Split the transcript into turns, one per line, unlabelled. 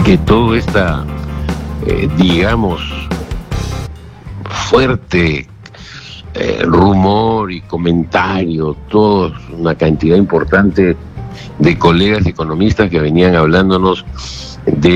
que todo esta, digamos, fuerte rumor y comentario, toda una cantidad importante de colegas economistas que venían hablándonos de